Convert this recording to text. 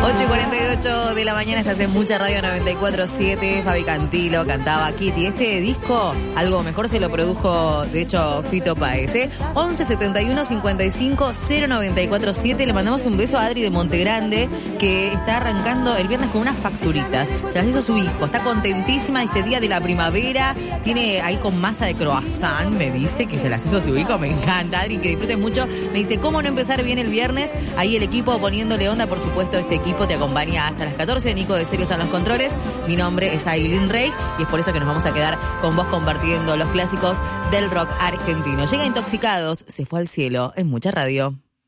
8:48 de la mañana, estás en Mucha Radio 94.7. Fabi Cantilo cantaba Kitty. Este disco, algo mejor se lo produjo, de hecho, Fito Páez. 11 71 55 0947. Le mandamos un beso a Adri de Montegrande, que está arrancando el viernes con unas facturitas. Se las hizo su hijo, está contentísima, dice día de la primavera. Tiene ahí con masa de croissant, me dice que se las hizo su hijo. Me encanta, Adri, que disfruten mucho. Me dice, ¿cómo no empezar bien el viernes? Ahí el equipo poniéndole onda, por supuesto, este equipo te acompaña hasta las 14. Nico de Serio está en los controles. Mi nombre es Ailín Rey y es por eso que nos vamos a quedar con vos compartiendo los clásicos del rock argentino. Llega Intoxicados, se fue al cielo en Mucha Radio.